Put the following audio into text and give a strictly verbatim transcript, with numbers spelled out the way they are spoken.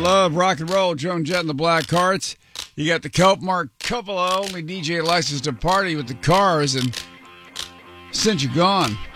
love rock and roll. Joan Jett and the Black Hearts. You got the Kelp Mark Coppola, only D J licensed to party with the Cars, and since you're gone.